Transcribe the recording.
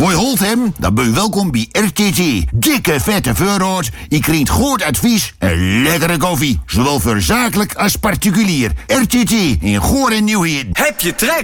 Mooi holt hem? Dan ben je welkom bij RTT. Dikke vette voorraad, je krijgt goed advies en lekkere koffie. Zowel voor zakelijk als particulier. RTT in Goor en Nieuwheden. Heb je trek?